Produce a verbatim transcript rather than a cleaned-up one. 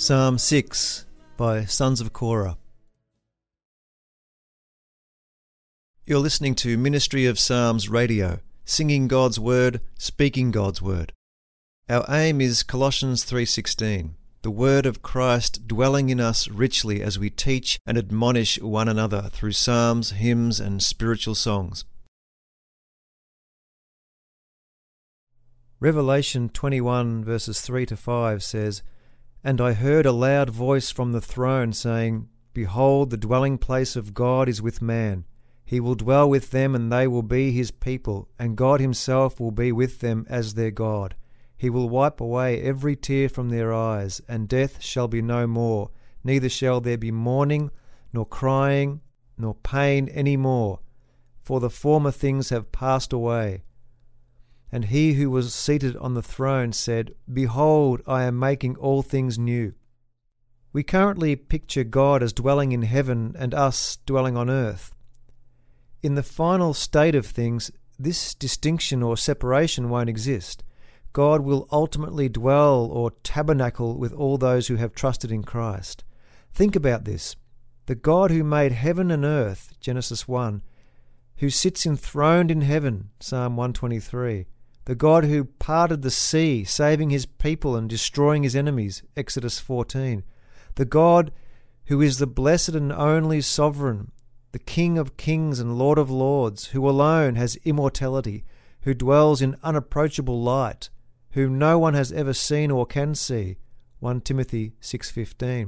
Psalm six by Sons of Korah. You're listening to Ministry of Psalms Radio, singing God's Word, speaking God's Word. Our aim is Colossians three sixteen, the Word of Christ dwelling in us richly as we teach and admonish one another through psalms, hymns and spiritual songs. Revelation twenty-one verses three to five says, "And I heard a loud voice from the throne saying, Behold, the dwelling place of God is with man. He will dwell with them, and they will be his people, and God himself will be with them as their God. He will wipe away every tear from their eyes, and death shall be no more, neither shall there be mourning, nor crying, nor pain any more, for the former things have passed away. And he who was seated on the throne said, Behold, I am making all things new." We currently picture God as dwelling in heaven and us dwelling on earth. In the final state of things, this distinction or separation won't exist. God will ultimately dwell or tabernacle with all those who have trusted in Christ. Think about this. The God who made heaven and earth, Genesis one, who sits enthroned in heaven, Psalm one twenty-three, the God who parted the sea, saving his people and destroying his enemies, Exodus fourteen, the God who is the blessed and only sovereign, the King of kings and Lord of lords, who alone has immortality, who dwells in unapproachable light, whom no one has ever seen or can see, First Timothy six fifteen.